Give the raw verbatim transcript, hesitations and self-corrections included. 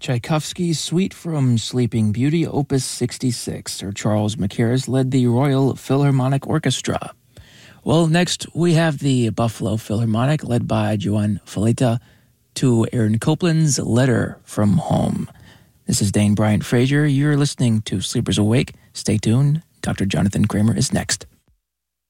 Tchaikovsky's Suite from Sleeping Beauty, Opus sixty-six. Sir Charles Mackerras led the Royal Philharmonic Orchestra. Well, next we have the Buffalo Philharmonic, led by Joan Falitta, to Aaron Copland's Letter from Home. This is Dane Bryant Frazier. You're listening to Sleepers Awake. Stay tuned. Doctor Jonathan Kramer is next.